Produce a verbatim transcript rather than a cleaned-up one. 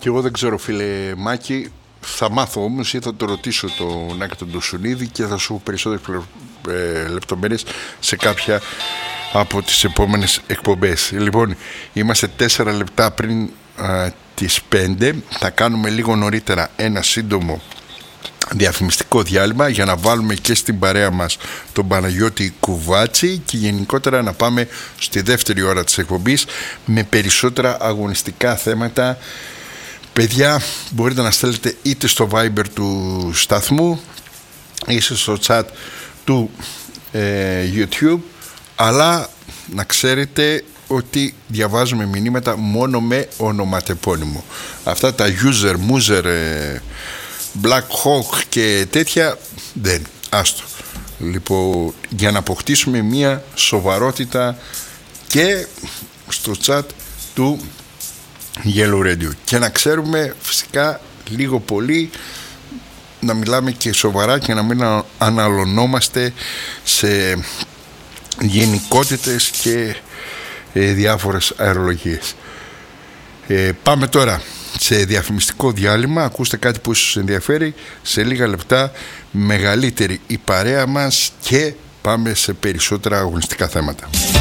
Και εγώ δεν ξέρω, φίλε Μάκη. Θα μάθω όμως ή θα το ρωτήσω τον Άκη τον Τοσουνίδη και θα σου πω περισσότερες ε, λεπτομέρειες σε κάποια από τις επόμενες εκπομπές. Λοιπόν, είμαστε τέσσερα λεπτά πριν ε, τις πέντε. Θα κάνουμε λίγο νωρίτερα ένα σύντομο διαφημιστικό διάλειμμα για να βάλουμε και στην παρέα μας τον Παναγιώτη Κουβάτσι και γενικότερα να πάμε στη δεύτερη ώρα της εκπομπής με περισσότερα αγωνιστικά θέματα. Παιδιά, μπορείτε να στέλνετε είτε στο Viber του σταθμού είτε στο chat του ε, YouTube, αλλά να ξέρετε ότι διαβάζουμε μηνύματα μόνο με ονοματεπώνυμο. Αυτά τα user, muser, ε, Black Hawk και τέτοια δεν, άστο. Λοιπόν, για να αποκτήσουμε μια σοβαρότητα και στο chat του Yellow Radio και να ξέρουμε φυσικά λίγο πολύ να μιλάμε και σοβαρά και να μην αναλωνόμαστε σε γενικότητες και ε, διάφορες αερολογίες. ε, Πάμε τώρα σε διαφημιστικό διάλειμμα. Ακούστε κάτι που ίσως ενδιαφέρει. Σε λίγα λεπτά μεγαλύτερη η παρέα μας και πάμε σε περισσότερα αγωνιστικά θέματα.